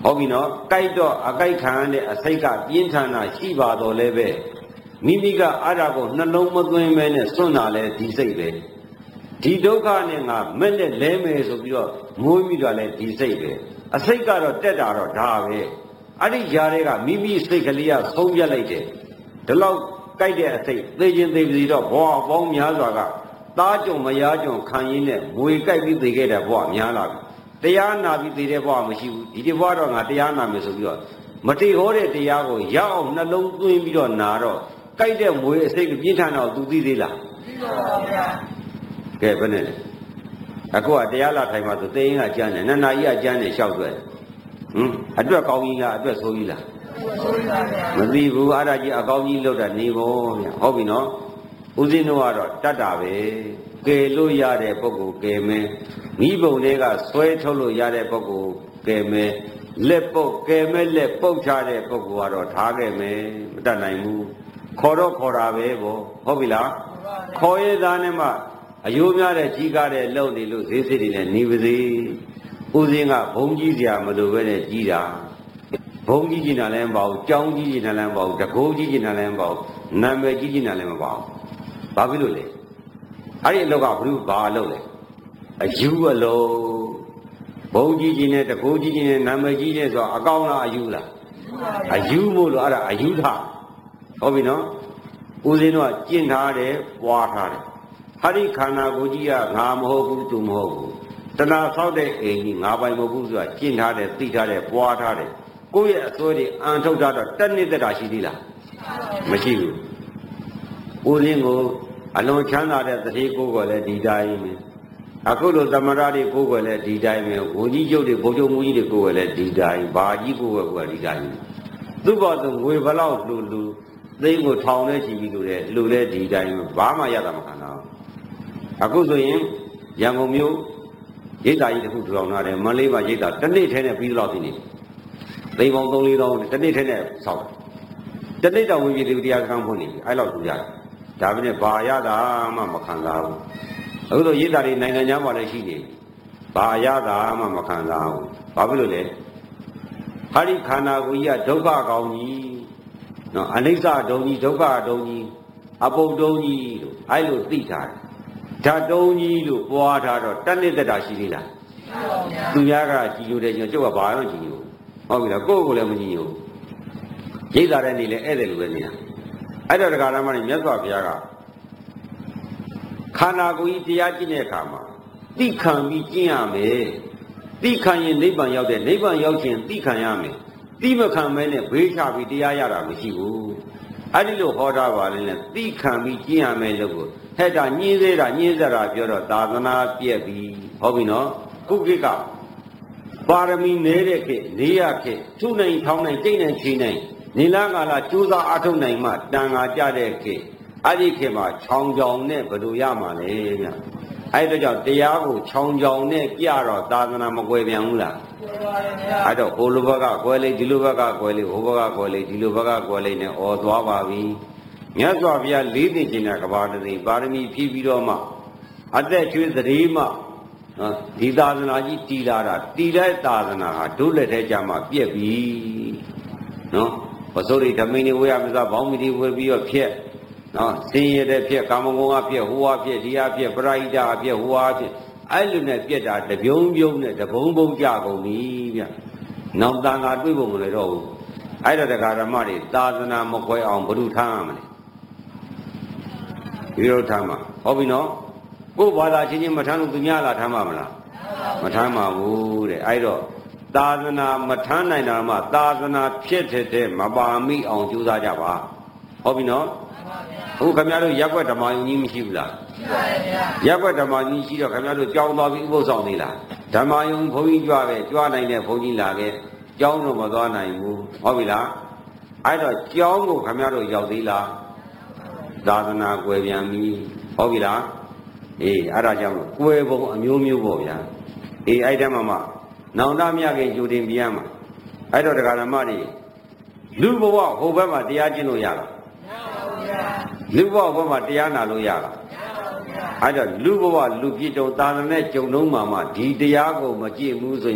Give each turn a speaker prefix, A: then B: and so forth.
A: ဟုတ်ပြီနော်ကြိုက်တော့အကြိုက်ခံတဲ့အစိတ်ကပြင်းထန်တာရှိပါတော့လည်းပဲမိမိကအဲ့ဒါကိုနှလုံးမသွင်းမဲနဲ့စွန့်တာလဲဒီစိတ်ပဲဒီဒုက္ခနဲ့ငါမဲ့နဲ့လဲမယ်ဆိုပြီးတော့ငိုးမိတာလဲဒီစိတ်ပဲအစိတ်ကတော့တက်တာတော့ဒါပဲအဲ့ဒီຢာတွေကမိမိစိတ်ကလေးကဆုံးပြတ်လိုက်တယ်ဒီလောက်ကြိုက်တဲ့အစိတ်သေခြင်းသေပြီတော့ဘဝအပေါင်းများစွာကသားကြုံမယားကြုံခံရင်းနဲ့ငွေကြိုက်ပြီးသေခဲ့တဲ့ဘဝများလာပြီတရားနာပြီးသေတဲ့ဘဝမရှိဘူးဒီဘဝတော့ငါတရားနာမယ်ဆိုပြီးတော့မတိဟောတဲ့တရားကိုရအောင်နှလုံးသွင်းပြီးတော့နာတော့ကြိုက်တဲ့ငွေအစိတ်ကပြင်းထန်တော့သူသိသေးလားသိပါပါဗျာကဲဘယ်နဲ့လဲအခုကတရားလာထိုင်မှဆိုသိရင်ကကျမ်းတယ်နန္နာကြီးကကျမ်းတယ်လျှောက်တွေ့အတွက်ကောင်းကြီးလားအတွက်ဆိုးကြီးလားဆိုးကြီးပါဗျာမသိဘူးအဲ့ဒါကြီးအကောင်းကြီးလောက်တာနေဖို့ဗျာဟုတ်ပြီနော်ဦးဇင်းတို့ကတော့တတ်တာပဲကယ်လို့ရတဲ့ပုဂ္ဂိုလ်ကယ်မယ်မိဘုံတွေကဆွဲထုတ်လို့ရတဲ့ပုဂ္ဂိုလ်ကယ်မယ်လက်ပုတ်ကယ်မယ်လက်ပုတ်ချတဲ့ပုဂ္ဂိုလ်ကတော့ထားခဲ့မယ်မတတ်နိုင်ဘူးခေါ်တော့ခေါ်တာပဲပေါ့ဟုတ်ပြီလားခေါ်ရသားနဲ့မှအယိုးများတဲ့ကြီးကားတဲ့လုံနေလို့ဈေးစစ်တွေနဲ့နေပါစေဦးစင်းကဘုံကြီးစရာမလိုပဲနဲ့ကြီးတာဘုံကြီးကျင်တာလည်းမပေါ့ကြောင်းကြီးကျင်တာလည်းမပေါ့တကိုးကြီးကျင်တာလည်းမပေါ့နာမည်ကြီးကျင်တာလည်းမပေါ့ဘာဖြစ်လို့လဲအဲ့ဒီအလောက်ကဘုရားဘာအလုပ်လဲအယူအလုံးဘုံကြီးကျင်နဲ့တကိုးကြီးကျင်နဲ့နာမည်ကြီးနဲ့ဆိုအကောင်လားအယူလားအယူမို့လို့အဲ့ဒါအယူထားဟုတ်ပြီနော်ဦးဇင်းတို့ကကျင့်ထားတယ်ပွားထားတယ်ဟာဒီခန္ဓာကိုယ်ကြီးကငါမဟုတ်ဘူးသူမဟုတ်ဘူးတဏှာဆောက်တဲ့အိမ်ကြီးငါပိုင်မဟုတ်ဘူးဆိုတာကျင့်ထားတယ်သိထားတယ်ပွားထားတယ်ကိုယ့်ရဲ့အစွဲတွေအန်ထုတ်တာတော့တက်နှစ်သက်တာရှိသေးလားမရှိဘူးဦးဇင်းကိုအလွန်ချမ်းသာတဲ့တတိကိုယ်ကလည်းဒီတိုင်းပဲအခုလိုသမရတွေကိုယ်ကလည်းဒီတိုင်းပဲဝန်ကြီးချုပ်တွေဗိုလ်ချုပ်မှုကြီးတွေကိုယ်ကလည်းဒီတိုင်းဘာကြီးကိုယ်ကဒီတိုင်းသူ့ဘောသူငွေဘလောက်လူသိန်းကိုထောင်နဲ့ချီပြီးလူလဲဒီတိုင်းဘာမှရတာမခံတော့အခုဆိုရင်ရန်ကုန်မြို့ရိတ်တာကြီးတစ်ခုထူထောင်ထားတယ်မန္တလေးမှာရိတ်တာတစ်နေ့ထဲနဲ့ပြီးတော့ဖြစ်နေသိန်းပေါင်း3-4 တောင်းတစ်နေ့ထဲနဲ့ဆောက်တစ်နေ့တောင်ဝင်ပြည်သူတရားစခန်းဖွင့်နေပြီအဲ့လောက်ထူကြတယ်ဒါပေမဲ့ဘာရတာမှမခံစားဘူးအခုတော့ရိတ်တာတွေနိုင်ငံခြားမှာလည်းရှိနေဘာရတာမှမခံစားဘူးဘာဖြစ်လို့လဲဟာဒီခန္ဓာကိုယ်ကြီးကဒုက္ခကောင်းကြီးနော်အနိစ္စဒုံကြီးဒုက္ခဒုံကြီးအပုပ်ဒုံကြီးလို့အဲ့လိုသိထားတယ်ဓာတ်ဒုံကြီးလို့ပွားထားတော့တဏှိတ္တရှိသေးလားရှိပါဘူးဗျာသူများကကြည်လို့တဲ့ကျုပ်ကဘာမှကြည်ဘူးဟုတ်ပြီလားကိုယ့်ကိုယ်လည်းမကြည်ဘူးရိတ်တာတဲ့နေလဲဧည့်သည်လိုပဲနေတာအဲ့တော့တရားဓမ္မတွေမြတ်စွာဘုရားကခန္ဓာကိုယ်ကြီးတရားကျင့်တဲ့အခါမှာသိခံပြီးကျင့်ရမယ်သိခံရင်နိဗ္ဗာန်ရောက်တဲ့နိဗ္ဗာန်ရောက်ခြင်းသိခံရမယ်သိမခံမဲနဲ့ဘေးချပြီးတရားရတာမရှိဘူးအဲ့ဒီလိုဟောတာပါလေနဲ့သိခံပြီးကျင့်ရမယ်လို့ကိုဟဲ့တာညင်းသေးတာညင်းစရာပြောတော့သာသနာပြည့်ပြီဟုတ်ပြီနော်ခုကိကပါရမီနေတဲ့ခေနေရခေထုနိုင်ထောင်းနိုင်တိတ်နိုင်ချိန်နိုင်နေလားကာလကြိုးစားအထုတ်နိုင်မှတန်ခါကြတဲ့ခေအဲ့ဒီခေမှာချောင်ချောင်နဲ့ဘယ်လိုရမှာလဲဗျအဲ့ဒါကြောင့်တရားကိုချောင်ချောင်နဲ့ပြတော့သာသနာမကွယ်ပြန်ဘူးလားအဲ့တော့ဟိုလိုဘက်ကကွယ်လိုက်ဒီလိုဘက်ကကွယ်လိုက်ဟိုဘက်ကကွယ်လိုက်ဒီလိုဘက်ကကွယ်လိုက်နဲ့ဩသွားပါပြီမြတ်စွာဘုရားလေးသိကျင်တဲ့ကဘာတသိပါရမီဖြည့်ပြီးတော့မှအသက်ချွေးသတိမှဒီသာသနာကြီးတည်လာတာတည်တဲ့သာသနာဟာဒုလက်ထဲကြမှာပြက်ပြီနော်ပစိုးရိဓမိန်တွေဝေရမစားဘောင်းမီတွေဝေပြီးတော့ဖြက်နော်စင်ရတဲ့ဖြက်ကာမဂုဏ်အဖြက်ဟိုအဖြက်ဒီအဖြက်ပရိဒအဖြက်ဟိုအဖြက်အဲ့လိုနဲ့ပြက်တာတပြုံးပြုံးနဲ့တဘုံဘုံကြကုန်ပြီဗျနောင်တန်ခါတွေးဖို့မလွယ်တော့ဘူးအဲ့တော့တရားဓမ္မတွေသာသနာမခွဲအောင်ဘုရုထားရမလဲဒီလိုထားမှာဟုတ်ပြီနော်ကိုယ်ဘာသာချင်းချင်းမထမ်းလို့သူများလာထမ်းပါမလားမထမ်းပါဘူးတဲ့အဲ့တော့သာသနာမထမ်းနိုင်တာမှသာသနာဖြစ်တဲ့မပါမိအောင်ကြိုးစားကြပါဟုတ်ပြီနော်ဟုတ်ခင်ဗျားတို့ရက်ွက်ဓမ္မယုံကြီးမရှိဘူးလားရှိပါတယ်ဗျာရက်ွက်ဓမ္မကြီးရှိတော့ခင်ဗျားတို့ကြောင်းသွားပြီးဥပုသ်ဆောင်သေးလားဓမ္မယုံဘုန်းကြီးကြွပဲကြွနိုင်တဲ့ဘုန်းကြီးလာခဲ့ကြောင်းတော့မသွားနိုင်ဘူးဟုတ်ပြီလားအဲ့တော့ကြောင်းကိုခင်ဗျားတို့ရောက်သေးလားသာသနာကွယ်ပြန်ပြီဟုတ်ပြီလားအေးအဲ့ဒါကြောင့်ကွယ်ပုံအမျိုးမျိုးပေါ့ဗျာအေးအဲ့တည်းမှာနောင်တမြခင်ကြိုတင်ပြန်မှာအဲ့တော့တရားဓမ္မတွေလူဘဝဟိုဘက်မှာတရားကျင့်လို့ရလားလူဘဝဘက်မှာတရားနာလို့ရလားအဲ့တော့လူဘဝလူပြည့်တုံသာသနာနဲ့ကြုံလုံးမှာဒီတရားကိုမကြည့်ဘူးဆို